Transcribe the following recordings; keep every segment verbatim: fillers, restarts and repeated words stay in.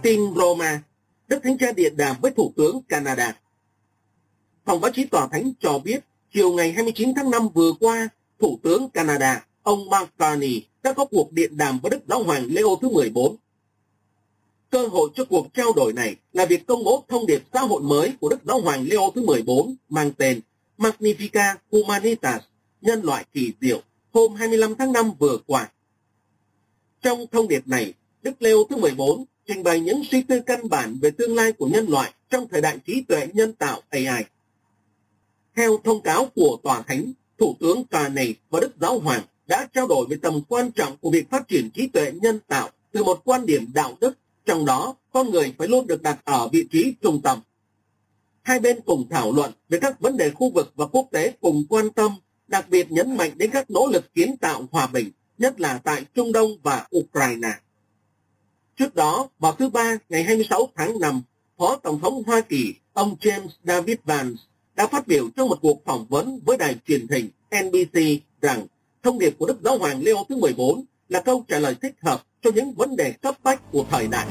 tin Roma, Đức Thánh Cha điện đàm với Thủ tướng Canada. Phòng báo chí Tòa Thánh cho biết, chiều ngày hai mươi chín tháng năm vừa qua, Thủ tướng Canada, ông Mark Carney đã có cuộc điện đàm với Đức Giáo hoàng Leo thứ mười bốn. Cơ hội cho cuộc trao đổi này là việc công bố thông điệp xã hội mới của Đức Giáo hoàng Leo thứ mười bốn mang tên Magnificat Humanitas, nhân loại kỳ diệu, hôm hai mươi lăm tháng năm vừa qua. Trong thông điệp này, Đức Leo thứ mười bốn trình bày những suy tư căn bản về tương lai của nhân loại trong thời đại trí tuệ nhân tạo A I. Theo thông cáo của Tòa Thánh, Thủ tướng Carney và Đức Giáo hoàng đã trao đổi về tầm quan trọng của việc phát triển trí tuệ nhân tạo từ một quan điểm đạo đức, trong đó con người phải luôn được đặt ở vị trí trung tâm. Hai bên cùng thảo luận về các vấn đề khu vực và quốc tế cùng quan tâm, đặc biệt nhấn mạnh đến các nỗ lực kiến tạo hòa bình, nhất là tại Trung Đông và Ukraine. Trước đó, vào thứ Ba ngày hai mươi sáu tháng năm, Phó Tổng thống Hoa Kỳ, ông James David Vance đã phát biểu trong một cuộc phỏng vấn với đài truyền hình N B C rằng thông điệp của Đức Giáo hoàng Leo thứ mười bốn là câu trả lời thích hợp cho những vấn đề cấp bách của thời đại.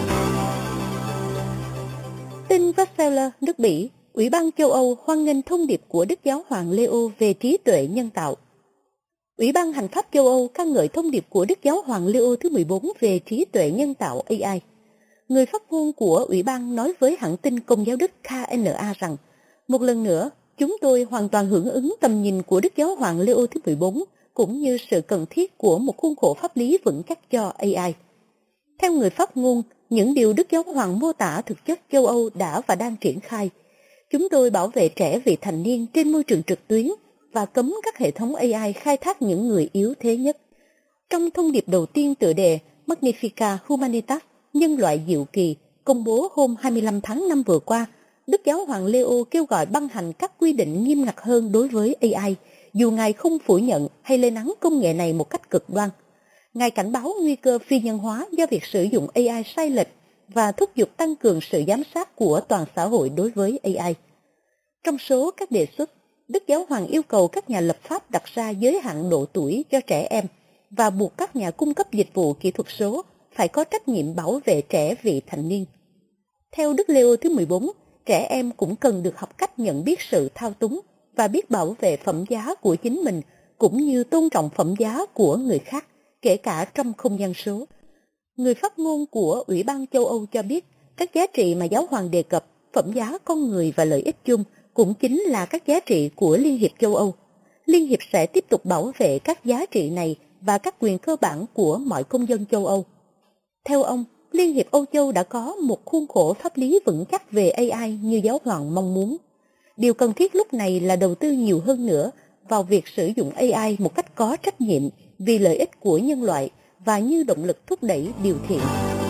Tin Brussels, nước Bỉ, Ủy ban châu Âu hoan nghênh thông điệp của Đức Giáo hoàng Leo về trí tuệ nhân tạo. Ủy ban Hành pháp châu Âu ca ngợi thông điệp của Đức Giáo hoàng Leo thứ mười bốn về trí tuệ nhân tạo A I. Người phát ngôn của Ủy ban nói với hãng tin Công giáo Đức K N A rằng, một lần nữa, chúng tôi hoàn toàn hưởng ứng tầm nhìn của Đức Giáo hoàng Leo thứ mười bốn, cũng như sự cần thiết của một khuôn khổ pháp lý vững chắc cho A I. Theo người phát ngôn, những điều Đức Giáo hoàng mô tả thực chất châu Âu đã và đang triển khai. Chúng tôi bảo vệ trẻ vị thành niên trên môi trường trực tuyến và cấm các hệ thống A I khai thác những người yếu thế nhất. Trong thông điệp đầu tiên tựa đề Magnificat Humanitas, nhân loại diệu kỳ, công bố hôm hai mươi lăm tháng năm vừa qua, Đức Giáo hoàng Leo kêu gọi ban hành các quy định nghiêm ngặt hơn đối với A I, dù Ngài không phủ nhận hay lên án công nghệ này một cách cực đoan. Ngài cảnh báo nguy cơ phi nhân hóa do việc sử dụng A I sai lệch và thúc giục tăng cường sự giám sát của toàn xã hội đối với A I. Trong số các đề xuất, Đức Giáo hoàng yêu cầu các nhà lập pháp đặt ra giới hạn độ tuổi cho trẻ em và buộc các nhà cung cấp dịch vụ kỹ thuật số phải có trách nhiệm bảo vệ trẻ vị thành niên. Theo Đức Leo thứ mười bốn, trẻ em cũng cần được học cách nhận biết sự thao túng và biết bảo vệ phẩm giá của chính mình, cũng như tôn trọng phẩm giá của người khác, kể cả trong không gian số. Người phát ngôn của Ủy ban châu Âu cho biết, các giá trị mà Giáo hoàng đề cập, phẩm giá con người và lợi ích chung, cũng chính là các giá trị của Liên hiệp châu Âu. Liên hiệp sẽ tiếp tục bảo vệ các giá trị này và các quyền cơ bản của mọi công dân châu Âu. Theo ông, Liên hiệp Âu Châu đã có một khuôn khổ pháp lý vững chắc về A I như Giáo hoàng mong muốn. Điều cần thiết lúc này là đầu tư nhiều hơn nữa vào việc sử dụng A I một cách có trách nhiệm vì lợi ích của nhân loại và như động lực thúc đẩy điều thiện.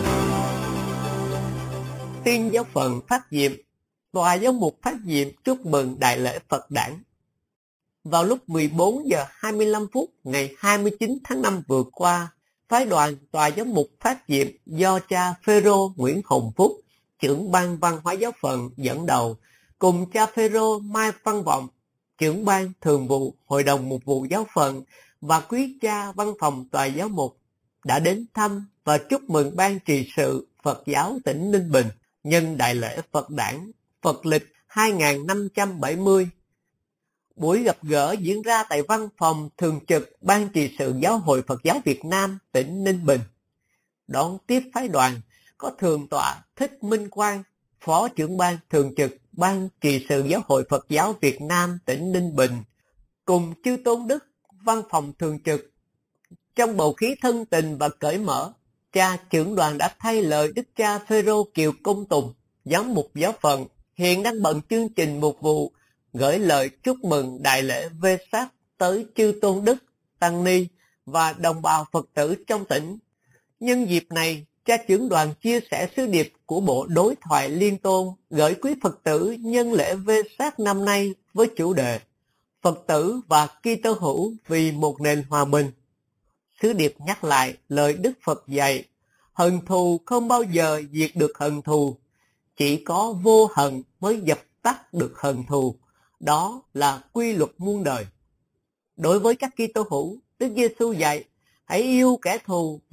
Tiên giáo phận phát diệm, Tòa giáo mục phát diệm chúc mừng đại lễ Phật đản. Vào lúc mười bốn giờ hai mươi lăm phút ngày hai mươi chín tháng năm vừa qua, phái đoàn Tòa giáo mục phát diệm do cha Phêrô Nguyễn Hồng Phúc, trưởng ban văn hóa giáo phận dẫn đầu, cùng cha Phêrô Mai Văn Vọng, trưởng ban thường vụ Hội đồng Mục vụ giáo phận và quý cha văn phòng Tòa giáo mục đã đến thăm và chúc mừng ban trì sự Phật giáo tỉnh Ninh Bình nhân đại lễ Phật đản Phật lịch hai nghìn năm trăm bảy mươi. Buổi gặp gỡ diễn ra tại văn phòng thường trực Ban trị sự Giáo hội Phật giáo Việt Nam tỉnh Ninh Bình. Đón tiếp phái đoàn có Thượng tọa Thích Minh Quang, Phó trưởng ban thường trực Ban trị sự Giáo hội Phật giáo Việt Nam tỉnh Ninh Bình, cùng chư tôn đức văn phòng thường trực. Trong bầu khí thân tình và cởi mở, cha trưởng đoàn đã thay lời Đức cha Phêrô Kiều Công Tùng, giám mục giáo phận, hiện đang bận chương trình mục vụ, gửi lời chúc mừng đại lễ Vê-sác tới chư tôn đức, tăng ni và đồng bào Phật tử trong tỉnh. Nhân dịp này, cha trưởng đoàn chia sẻ sứ điệp của Bộ Đối thoại Liên tôn gửi quý Phật tử nhân lễ Vê-sác năm nay với chủ đề Phật tử và Kitô hữu vì một nền hòa bình. Sứ điệp nhắc lại lời Đức Phật dạy, hận thù không bao giờ diệt được hận thù, chỉ có vô hận mới dập tắt được hận thù. Đó là quy luật muôn đời. Đối với các Kitô hữu, Đức Giêsu dạy, hãy yêu kẻ thù